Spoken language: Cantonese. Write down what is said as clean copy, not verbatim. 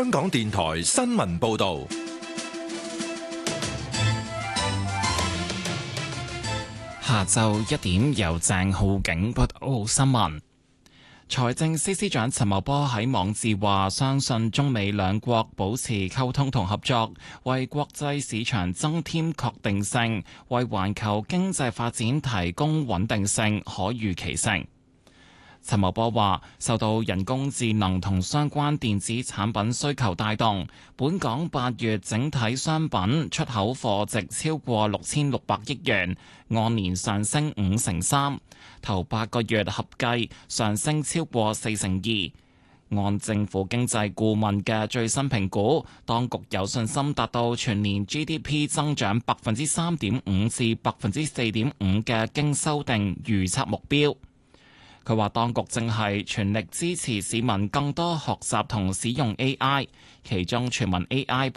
香港電台新聞報道。 下晝1點由鄭浩景報道新聞。財政司司長陳茂波喺網誌話，相信中美兩國保持溝通同合作，為國際市場增添確定性，為環球經濟發展提供穩定性、可預期性。陳茂波話，受到人工智能同相關電子產品需求帶動，本港8月整體商品出口貨值超過6600億元，按年上升3%，頭8個月合計上升超過42%。按政府經濟顧問嘅最新評估，當局有信心達到全年 GDP 增長3.5%至4.5%嘅經修訂預測目標。佢話當局正係全力支持市民更多學習同使用 AI，其中全民 AI